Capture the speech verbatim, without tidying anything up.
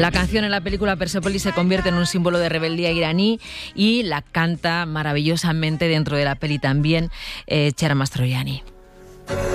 La canción en la película Persepolis se convierte en un símbolo de rebeldía iraní y la canta maravillosamente dentro de la peli también eh, Chiara Mastroianni.